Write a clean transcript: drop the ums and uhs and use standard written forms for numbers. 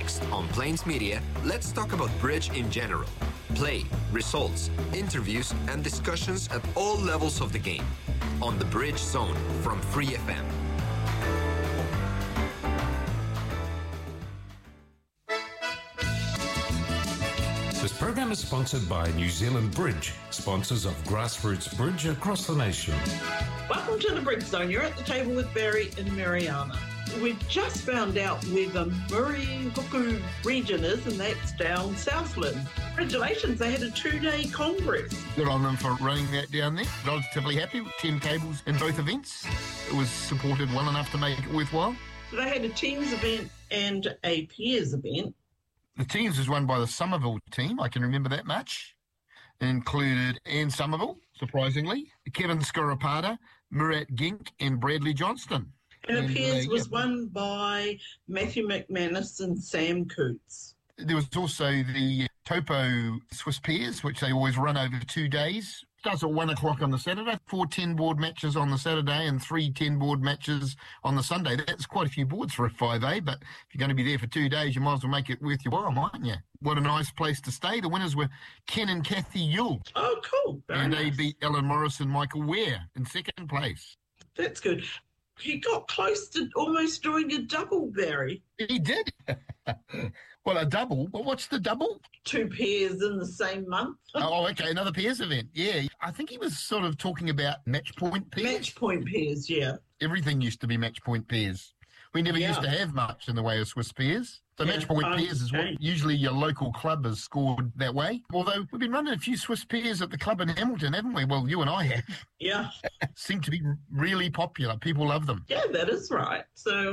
Next on Plains Media, let's talk about bridge in general. Play, results, interviews, and discussions at all levels of the game. On the Bridge Zone from Free FM. This program is sponsored by New Zealand Bridge, sponsors of grassroots bridge across the nation. Welcome to the Bridge Zone. You're at the table with Barry and Mariana. We've just found out where the Murihuku region is, and that's down Southland. Congratulations, they had a 2-day congress. Good on them for running that down there. Relatively happy with 10 tables in both events. It was supported well enough to make it worthwhile. So they had a teams event and a peers event. The teams was run by the Somerville team, I can remember that much. It included Anne Somerville, surprisingly, Kevin Scorapata, Murat Gink and Bradley Johnston. And the peers was won by Matthew McManus and Sam Coots. There was also the Topo Swiss Peers, which they always run over 2 days. Starts at 1 o'clock on the Saturday, 4 10-board matches on the Saturday and 3 10-board matches on the Sunday. That's quite a few boards for a 5A, but if you're going to be there for 2 days, you might as well make it worth your while, mightn't you? What a nice place to stay. The winners were Ken and Kathy Yule. Oh, cool. Very and nice. They beat Ellen Morris and Michael Ware in second place. That's good. He got close to almost doing a double, Barry. He did. Well, a double? Well, what's the double? 2 pairs in the same month. Oh, okay, another pairs event. Yeah, I think he was sort of talking about match point pairs. Match point pairs, yeah. Everything used to be match point pairs. We never used to have much in the way of Swiss pairs. So match point pairs is what usually your local club has scored that way. Although we've been running a few Swiss pairs at the club in Hamilton, haven't we? Well, you and I have. Yeah. Seem to be really popular. People love them. Yeah, that is right. So